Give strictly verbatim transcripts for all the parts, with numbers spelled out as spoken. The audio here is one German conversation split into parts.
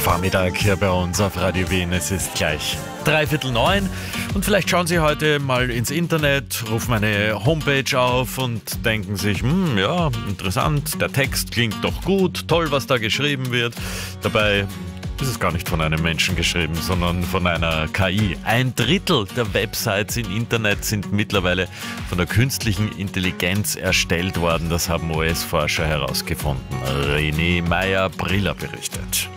Vormittag hier bei uns auf Radio Wien. Es ist gleich dreiviertel neun und vielleicht schauen Sie heute mal ins Internet, rufen eine Homepage auf und denken sich, hm, ja, interessant, der Text klingt doch gut, toll, was da geschrieben wird. Dabei ist es gar nicht von einem Menschen geschrieben, sondern von einer K I. Ein Drittel der Websites im Internet sind mittlerweile von der künstlichen Intelligenz erstellt worden. Das haben U S-Forscher herausgefunden. René Meyer-Briller berichtet.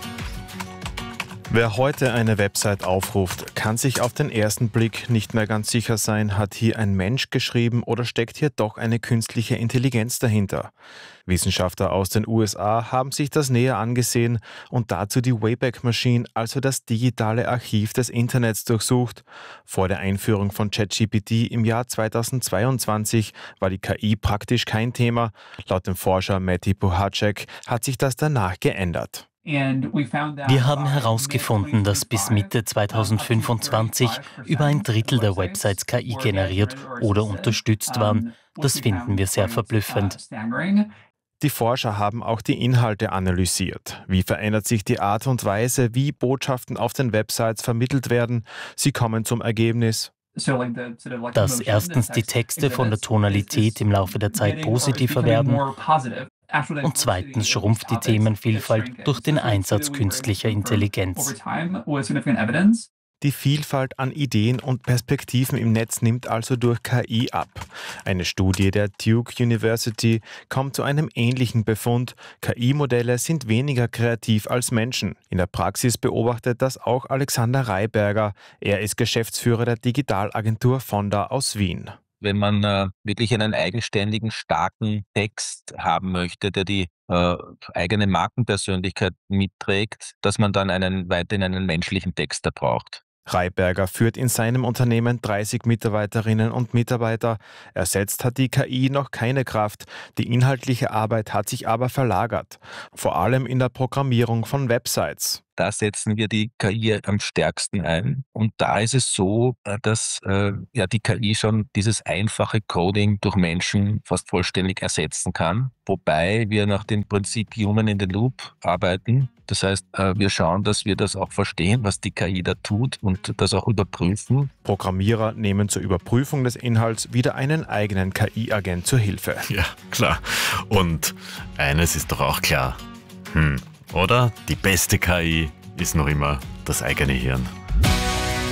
Wer heute eine Website aufruft, kann sich auf den ersten Blick nicht mehr ganz sicher sein, hat hier ein Mensch geschrieben oder steckt hier doch eine künstliche Intelligenz dahinter. Wissenschaftler aus den U S A haben sich das näher angesehen und dazu die Wayback Machine, also das digitale Archiv des Internets, durchsucht. Vor der Einführung von ChatGPT im Jahr zweitausendzweiundzwanzig war die K I praktisch kein Thema. Laut dem Forscher Matti Pohacek hat sich das danach geändert. Wir haben herausgefunden, dass bis Mitte zweitausendfünfundzwanzig über ein Drittel der Websites K I generiert oder unterstützt waren. Das finden wir sehr verblüffend. Die Forscher haben auch die Inhalte analysiert. Wie verändert sich die Art und Weise, wie Botschaften auf den Websites vermittelt werden? Sie kommen zum Ergebnis, dass erstens die Texte von der Tonalität im Laufe der Zeit positiver werden und zweitens schrumpft die Themenvielfalt durch den Einsatz künstlicher Intelligenz. die Vielfalt an Ideen und Perspektiven im Netz nimmt also durch K I ab. Eine Studie der Duke University kommt zu einem ähnlichen Befund. K I-Modelle sind weniger kreativ als Menschen. In der Praxis beobachtet das auch Alexander Reiberger. Er ist Geschäftsführer der Digitalagentur Fonda aus Wien. Wenn man äh, wirklich einen eigenständigen, starken Text haben möchte, der die äh, eigene Markenpersönlichkeit mitträgt, dass man dann einen weiterhin einen menschlichen Texter braucht. Reiberger führt in seinem Unternehmen dreißig Mitarbeiterinnen und Mitarbeiter. Ersetzt hat die K I noch keine Kraft. Die inhaltliche Arbeit hat sich aber verlagert. Vor allem in der Programmierung von Websites. Da setzen wir die K I am stärksten ein. Und da ist es so, dass äh, ja, die K I schon dieses einfache Coding durch Menschen fast vollständig ersetzen kann. Wobei wir nach dem Prinzip Human in the Loop arbeiten. Das heißt, äh, wir schauen, dass wir das auch verstehen, was die K I da tut und das auch überprüfen. Programmierer nehmen zur Überprüfung des Inhalts wieder einen eigenen K I-Agent zur Hilfe. Ja, klar. Und eines ist doch auch klar. Hm. Oder? Die beste K I ist noch immer das eigene Hirn.